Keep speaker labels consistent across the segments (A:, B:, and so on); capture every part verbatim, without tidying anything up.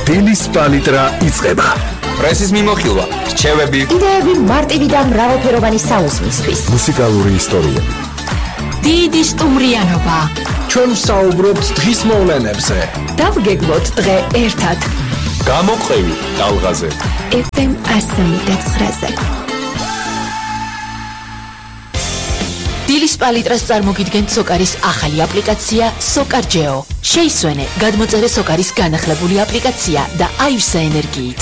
A: დილის პალიტრა იწყება.
B: პრესის მიმოხილვა, რჩევები,
C: იდეები მარტივი და მრავალფეროვანი საუზმისთვის.
A: მუსიკალური ისტორიები.
C: დიდი სტუმრიანობა.
A: ჩვენ ვსაუბრობთ დღის მოვლენებზე.
C: დავგეგმოთ დღე ერთად.
B: გამოყევი ტალღაზე.
C: ეფ ემ ასამი და ცხრაზე. დილის პალიტრას წარმოგიდგენთ სოკარის ახალი აპლიკაცია SokarJeo. შეისვენე, გადმოწერე სოკარის განახლებული აპლიკაცია და აივსე ენერგიით.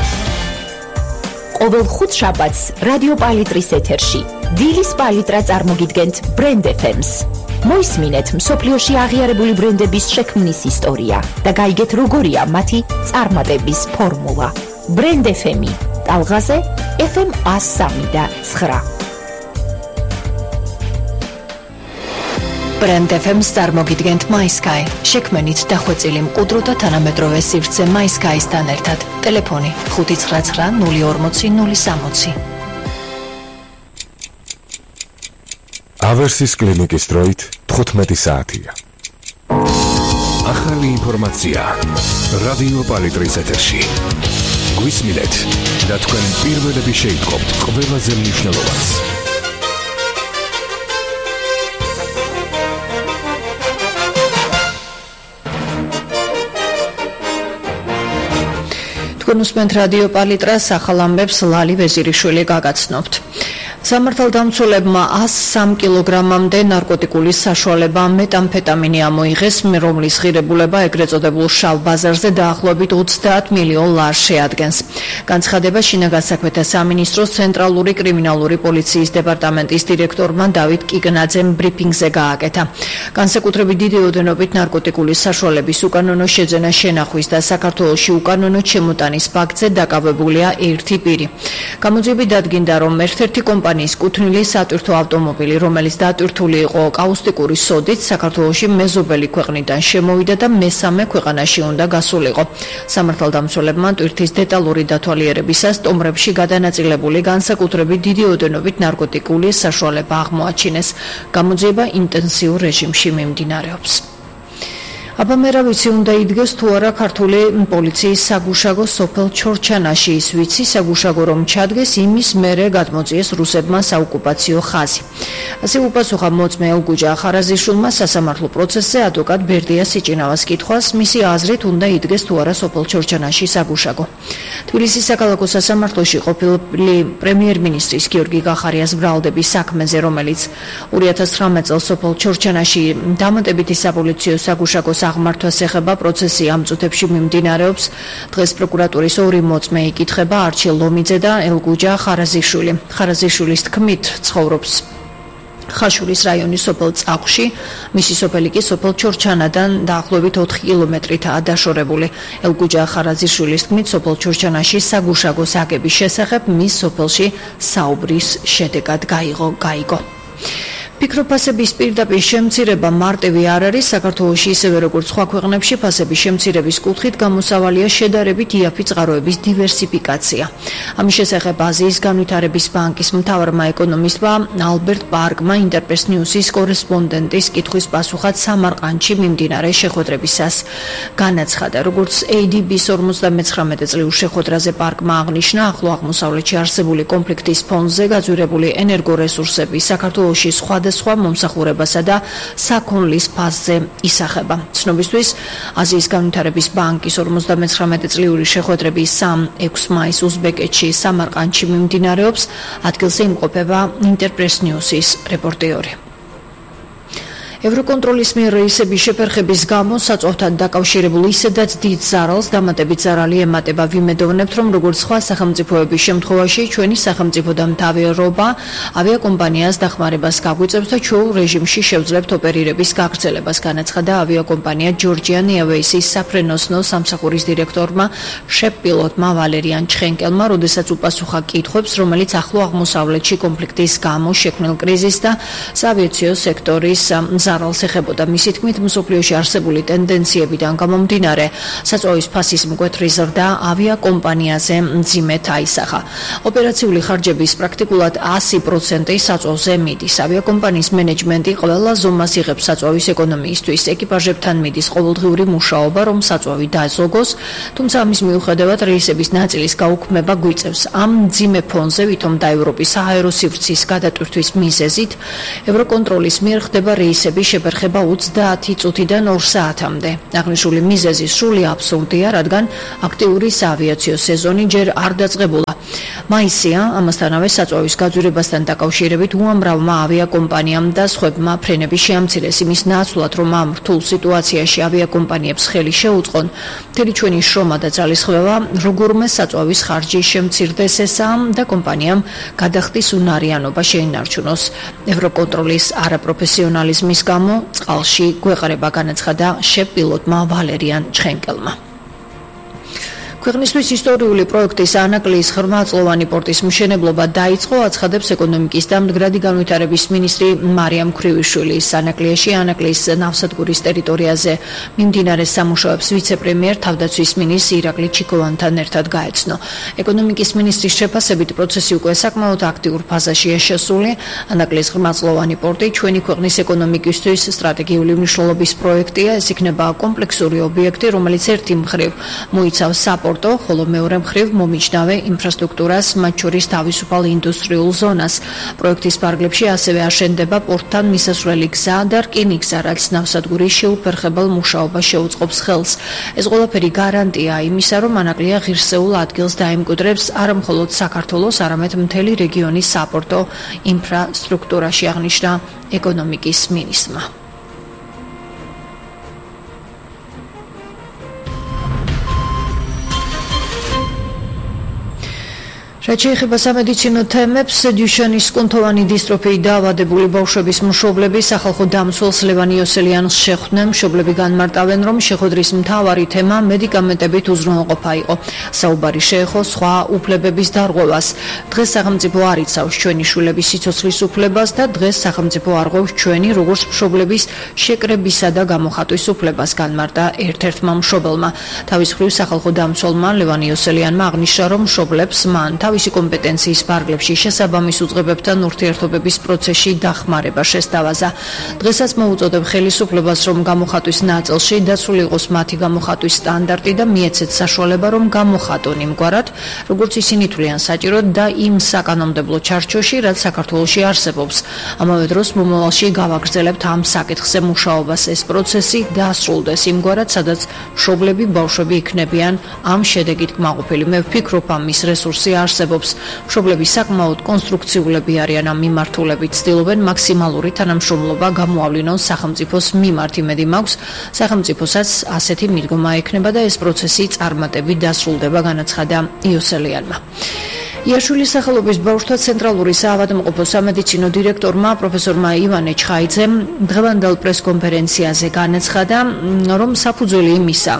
C: ყოველ ხუთშაბათს რადიო პალიტრის ეთერში დილის პალიტრა წარმოგიდგენთ ბრენდ ეფ ემს. მოისმინეთ მსოფლიოში აღიარებული ბრენდების შექმნის ისტორია და გაიგეთ როგორია მათი წარმატების ფორმულა. ბრენდ ეფ ემი, ტალღაზე ეფ ემ ასამი და ცხრა. ბრენდ ეფ ემს წარმოგიდგენთ MySky. შექმნით დახვეწილი მყუდრო და თანამედროვე სივრცე MySky-სთან ერთად. ტელეფონი ხუთი ცხრა ცხრა ნული ორმოცი ნული სამოცი.
A: ავერსის კლინიკის დროით თხუთმეტი საათია. ახალი ინფორმაცია რადიო პალიტრის ეთერში. გვისმინეთ და თქვენ პირველები შეიტყობთ ყველაზე მნიშვნელოვანს.
D: თქვენ უსმენთ რადიო პალიტრას, ახალ ამბებს ლალი ვეზირიშვილი გაგაცნობთ. სამართალდამცველებმა ას სამ კილოგრამამდე ნარკოტიკული საშუალება მეტამფეტამინი ამოიღეს, რომლის ღირებულება ეგრეთ წოდებულ შავ ბაზარზე დაახლოებით ოცდაათ მილიონ ლარს შეადგენს. განცხადება შინაგან საქმეთა სამინისტროს ცენტრალური კრიმინალური პოლიციის დეპარტამენტის დირექტორმა დავით კიკნაძემ ბრიფინგზე გააკეთა. განსაკუთრებით დიდი ოდენობით ნარკოტიკული საშუალების უკანონო შეძენა შენახვის და საქართველოში უკანონო შემოტანის ფაქტზე დაკავებულია ერთი პირი. გამოძიებით დადგინდა, რომ ერთ-ერთი კომპანიის კუთვნილი სატვირთო ავტომობილი, რომელიც დატვირთული იყო კაუსტიკური სოდით, საქართველოში მეზობელი ქვეყნიდან შემოვიდა და მესამე ქვეყანაში უნდა გასულიყო. სამართალდამცველებმა ტვირთის დეტალური დათვალიერებისას სტომრებში გადანაწილებული განსაკუთრებით დიდი ოდენობით ნარკოტიკული საშუალება აღმოაჩინეს. გამოძიება ინტენსიურ რეჟიმში მიმდინარეობს. აბა მე რა ვიცი, უნდა იდგეს თუ არა ქართული პოლიციის საგუშაგო სოფელ ჩორჩანაში. ის ვიცი, საგუშაგო რომ ჩადგეს, იმის მერე გადმოწიეს რუსებმა საოკუპაციო ხაზი. ასე უპასუხა მოწმე ელგუჯა ხარაზიშვილმა სასამართლო პროცესზე ადვოკატ ბერდიას სიჭინავას კითხვას, მისი აზრით უნდა იდგეს თუ არა სოფელ ჩორჩანაში საგუშაგო. თბილისის საქალაქო სასამართლოში ყოფილი პრემიერ-მინისტრის გიორგი გახარიას ბრალდების საქმეზე, რომელიც ორი ათას ცხრამეტ წელს სოფელ ჩორჩანაში დამატებითი საპოლიციო საგუშაგოს აღმართვას ეხება პროცესი ამ წუთებში მიმდინარეობს. დღეს პროკურატურის ორი მოწმე იკითხება, არჩილ ლომიძე და ელგუჯა ხარაზიშვილი. ხარაზიშვილის თქმით ცხოვრობს ხაშურის რაიონის სოფელ წაყში, მისი სოფელი კი სოფელ ჩორჩანადან დაახლოებით ოთხი კილომეტრითაა დაშორებული. ელგუჯა ხარაზიშვილის თქმით, სოფელ ჩორჩანაში საგუშაგოს აგების შესახებ მის სოფელში საუბრის შედეგად გაიღო გაიგო. ფიქრობ-ფასების პირდაპირ შემცირება მარტივი არ არის. საქართველოში ისევე როგორც სხვა ქვეყნებში ფასების შემცირების კუთხით გამოსავალია შედარებით იაფი წყაროების დივერსიფიკაცია. ამის შესახებ აზიის განვითარების ბანკის მთავარმა ეკონომისტმა ალბერტ პარკმა ინტერპრეს ნიუსის კორესპონდენტის კითხვის პასუხად სამარყანდში მიმდინარე შეხვედრებისას განაცხადა. როგორც ეი დი ბის ორმოცდამეცხრამეტე წლიურ შეხვედრაზე პარკმა აღნიშნა, ახლო აღმოსავლეთში არსებული კონფლიქტის ფონზე გაძვირებული ენერგორესურსები საქართველოში სხვა სხვა მომსახურებასა და საქონლის ფასზე ისახება. ცნობისთვის, აზიის განვითარების ბანკის ორმოცდამეცხრამეტე წლიური შეხვედრები სამ ექვსი მაისს უზბეკეთში სამარყანდში მიმდინარეობს. ადგილზე იმყოფება ინტერპრეს ნიუსის რეპორტიორი. ევროკონტროლის მიერ ისების შეფერხების გამო საწვავთან დაკავშირებულ ისედაც დიდ ზარალს დამატებით ზარალი ემატება. ვიმედოვნებთ, რომ როგორც სხვა სახელმწიფოების შემთხვევაში, ჩვენი სახელმწიფო და მთავრობა ავიაკომპანიას დახმარებას გაგვიწევს და ჩვეულ რეჟიმში შევძლებთ ოპერირების გაგრძელებას, განაცხადა ავიაკომპანია Georgian Airways-ის საფრენოსნო სამსახურის დირექტორმა შეფ პილოტმა ვალერიან ჩხენკელმა, როდესაც უპასუხა კითხვებს, რომელიც ახლო აღმოსავლეთში კონფლიქტის გამო შექმნილ კრიზისს და საავიაციო სექტორის სარალს ეხებოდა. მისი თქმით, მსოფლიოში არსებული ტენდენციებიდან გამომდინარე, საწვავის ფასის მკვეთრი ზრდა ავიაკომპანიაზე მძიმედ აისახა. ოპერაციული ხარჯების პრაქტიკულად ასი პროცენტი საწვავზე მიდის. ავიაკომპანიის მენეჯმენტი ყველა ზომას იღებს საწვავის ეკონომიისთვის. ეკიპაჟებთან მიდის ყოველდღიური მუშაობა, რომ საწვავი დაზოგოს, თუმცა ამის მიუხედავად რეისების ნაწილის გაუქმება გვიწევს. ამ მძიმე ფონზე ვითომ და ევროპის საჰაერო სივრცის გადატვირთვის მიზეზით ევროკონტროლის მიერ ხდება რეისების შეფერხება ოცდაათი წუთიდან ორ საათამდე. აღნიშნული მიზეზი სრული აბსურდია, რადგან აქტიური საავიაციო სეზონი ჯერ არ დაწყებულა. მაისია ამასთანავე საწვავის გაძვირებასთან დაკავშირებით უამრავმა ავიაკომპანიამ და სხვებმა ფრენები შეამცირეს იმის ნაცვლად, რომ ამ რთულ სიტუაციაში ავიაკომპანიებს ხელი შეუწყონ. მთელი ჩვენი შრომა და ძალისხმევა როგორმე საწვავის ხარჯი შემცირდეს ესაა და კომპანიამ გადახდის უნარიანობა შეინარჩუნოს. ევროკონტროლის არაპროფესიონალიზმის გამო წყალში გვეყარება, განაცხადა შეფ-პილოტმა ვალერიან ჩხენკელმა. ქვეყნისთვის ისტორიული პროექტის ანაკლიის ღრმაწლოვანი პორტის მშენებლობა დაიწყო, აცხადებს ეკონომიკის და მდგრადი განვითარების მინისტრი მარიამ ქრივიშვილი. ანაკლიაში ანაკლიის ნავსადგურის ტერიტორიაზე მიმდინარე სამუშაოებს ვიცე-პრემიერ თავდაცვის მინისტრ ირაკლი ჩიკოვანთან ერთად გაეცნო. ეკონომიკის მინისტრის შეფასებით პროცესი უკვე საკმაოდ აქტიურ ფაზაშია შესული. ანაკლიის ღრმაწლოვანი პორტი ჩვენი ქვეყნის ეკონომიკისთვის სტრატეგიული მნიშვნელობის პროექტია. ეს იქნება კომპლექსური ობიექტი, რომელიც ერთი მხრივ მოიცავს საპორტო, ხოლო მეორე მხრივ მომიჯნავე ინფრასტრუქტურას, მათ შორის თავისუფალ ინდუსტრიულ ზონას. პროექტის ფარგლებში ასევე აშენდება პორტთან მისასვლელი გზა და რკინიგზა, რაც ნავსადგურის შეუფერხებელ მუშაობას შეუწყობს ხელს. ეს ყველაფერი გარანტია იმისა, რომ ანაკლია ღირსეულ ადგილს დაემკვიდრებს არა მხოლოდ საქართველოს, არამედ მთელი რეგიონის საპორტო ინფრასტრუქტურაში, აღნიშნა ეკონომიკის მინისტრმა. რაც შეეხება სამედიცინო თემებს, დუშანის კუნთოვანი დისტროფიით დაავადებული ბავშვების მშობლები სახალხო დამცველს ლევან იოსელიანს შეხვდნენ. მშობლები განმარტავენ, რომ შეხვედრის მთავარი თემა მედიკამენტებით უზრუნველყოფა იყო. საუბარი შეეხო სხვა უფლებების დარღვევას. დღეს სახელმწიფო არ იცავს ჩვენი შვილების სიცოცხლის უფლებას და დღეს სახელმწიფო არ ღვევს ჩვენი როგორც მშობლების შეკრებისა და გამოხატვის უფლებას, განმარტა ერთ-ერთმა მშობელმა. თავის მხრივ სახალხო დამცველმა ლევან იოსელიანმა აღნიშნა, რომ მშობლებს მან თავისი კომპეტენციის ფარგლებში შესაბამის უწყებებთან ურთიერთობების პროცესში დახმარება შესთავაზა. დღესაც მოუწოდებ ხელისუფლებას, რომ გამოხატვის ნაწილში დაცული იყოს მათი გამოხატვის სტანდარტი და მიეცეთ საშუალება, რომ გამოხატონ იმგვარად, როგორც ისინი თვლიან საჭიროდ და იმ საკანონმდებლო ჩარჩოში, რაც საქართველოში არსებობს. ამავე დროს მომავალში გავაგრძელებთ ამ საკითხზე მუშაობას. ეს პროცესი დაასრულდეს იმგვარად, სადაც მშობლები, ბავშვები იქნებიან ამ შედეგით კმაყოფილი. მე ვფიქრობ, ამის რესურსი არსებობს. მშობლები საკმაოდ კონსტრუქციულები არიან ამ მიმართულებით, ცდილობენ მაქსიმალური თანამშრომლობა გამოავლინონ სახელმწიფოს მიმართ. იმედი მაქვს, სახელმწიფოსაც ასეთი მიდგომა ექნება და ეს პროცესი წარმატებით დასრულდება, განაცხადა იოსელიანმა. იაშვილის სახელობის ბავშვთა ცენტრალური საავადმყოფო სამედიცინო დირექტორმა პროფესორმა ივანე ჩხაიძემ დღევანდელ პრესკონფერენციაზე განაცხადა, რომ საფუძველი იმისა,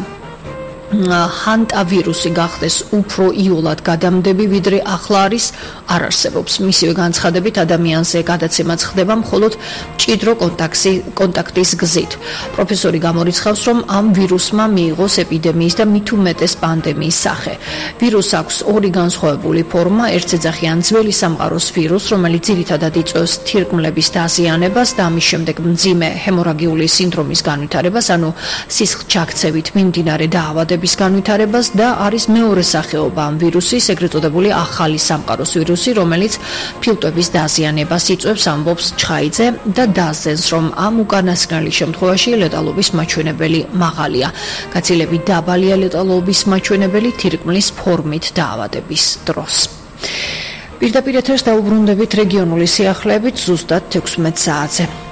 D: ჰანტავირუსი გახდეს უფრო იოლად გადამდები, ვიდრე ახლა არის, არ არსებობს. მისივე განცხადებით, ადამიანზე გადაცემაც ხდება მხოლოდ მჭიდრო კონტაქტის გზით. პროფესორი გამორიცხავს, რომ ამ ვირუსმა მიიღოს ეპიდემიის და მით უმეტეს პანდემიის სახე. ვირუსს აქვს ორი განსხვავებული ფორმა, ერთსეძახიან ძველი სამყაროს ვირუს, რომელიც ძირითადად იწვევს თირკმლების დაზიანებას და ამის შემდეგ მძიმე ჰემორაგიული სინდრომის განვითარებას, ანუ სისხლჩაქცევით მიმდინარე დაავადებას განვითარებას და არის მეორე სახეობა ამ ვირუსის, ეგრეთ წოდებული ახალი სამყაროს ვირუსი, რომელიც ფილტვების დაზიანებას იწვევს, ამბობს ჩხაიძე და დასძენს, რომ ამ უკანასკნელი შემთხვევაში ლეტალობის მაჩვენებელი მაღალია. გაცილებით დაბალია ლეტალობის მაჩვენებელი თირკმლის ფორმით დაავადების დროს. პირდაპირ ეთერს დაუბრუნდებით რეგიონული სიახლეებით ზუსტად თექვსმეტ საათზე.